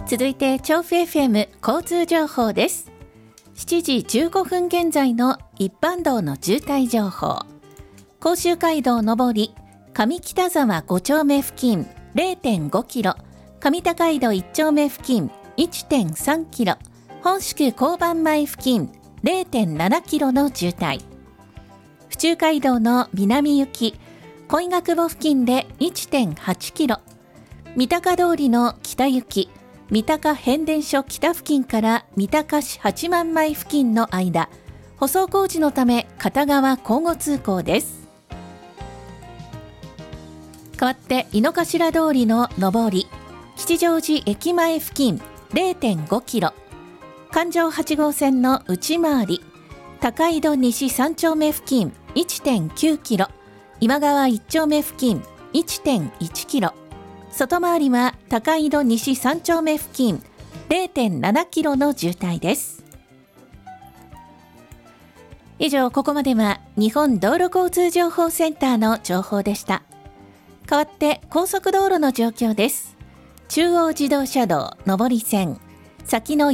続いて調布 FM 交通情報です。7時15分現在の一般道の渋滞情報。甲州街道上り上北沢5丁目付近 0.5 キロ、上高井戸1丁目付近 1.3 キロ、本宿交番前付近 0.7 キロの渋滞。府中街道の南行き恋ヶ久保付近で 1.8 キロ、三鷹通りの北行き三鷹変電所北付近から三鷹市八幡前付近の間、舗装工事のため片側交互通行です。代わって井の頭通りの上り吉祥寺駅前付近 0.5 キロ、環状8号線の内回り高井戸西3丁目付近 1.9 キロ、今川1丁目付近 1.1 キロ、外回りは高井戸西3丁目付近 0.7 キロの渋滞です。以上、ここまでは日本道路交通情報センターの情報でした。代わって高速道路の状況です。中央自動車道上り線先の